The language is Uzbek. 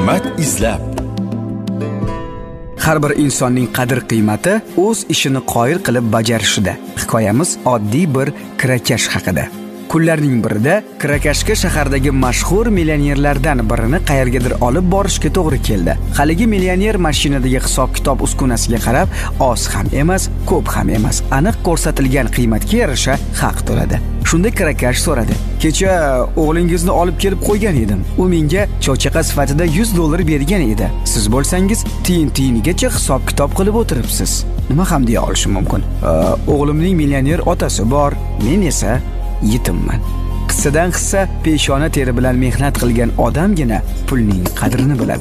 Hikmat izlab. Har bir insonning qadr-qiymati o'z ishini qoyil qilib bajarishida. Hikoyamiz oddiy bir kirakash haqida. Kunlarning birida kirakashga shahardagi mashhur millionerlardan birini qayergadir olib borishga to'g'ri keldi. Haligi millioner mashinadagi hisob-kitob uskunasiga qarab, oz ham emas, ko'p ham emas, aniq ko'rsatilgan qiymatga yarasha haq to'ladi. Shunda kirakash so'radi: "Kecha o'g'lingizni olib kelib qo'ygan edim. U menga cho'chaqa sifatida $100 bergan edi. Siz bo'lsangiz, tiyin-tiyinigacha hisob-kitob qilib o'tiribsiz. Nima ham deya olishim mumkin? O'g'limning millioner otasi bor, men esa yetimman." Qissadan hissa peshona teri bilan mehnat qilgan odamgina pulning qadrini biladi.